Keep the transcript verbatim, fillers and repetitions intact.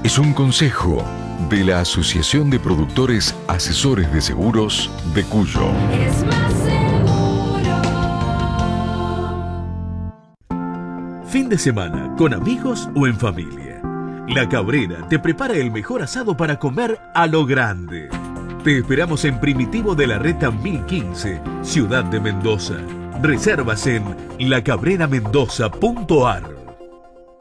es un consejo de la Asociación de Productores Asesores de Seguros de Cuyo. Es más seguro. Fin de semana, con amigos o en familia. La Cabrera te prepara el mejor asado para comer a lo grande. Te esperamos en Primitivo de la Reta mil quince, Ciudad de Mendoza. Reservas en la cabrera mendoza punto a r.